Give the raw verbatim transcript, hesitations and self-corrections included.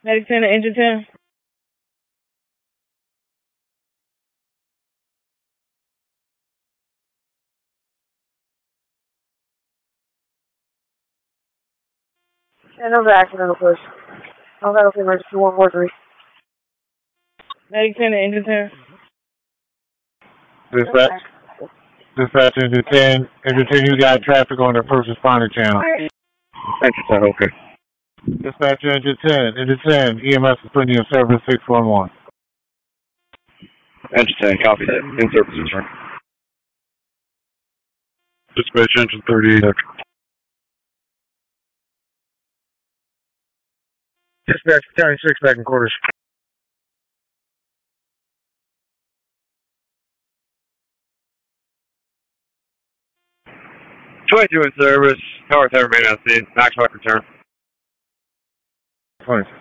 Medic ten to engine ten. Yeah, no accident, of course. I'll have to emergency one four three. Medic ten to engine ten. Dispatch. Dispatch engine ten. Engine ten, you got traffic on the first responder channel. Engine ten, okay. Dispatch engine ten. Engine ten, E M S is putting you in service six one one. Engine ten, copy that. In service return. Dispatch engine thirty-eight. Dispatch County six back in quarters. twenty-two in service. Power ten remain on scene. Max Mach return. twenty.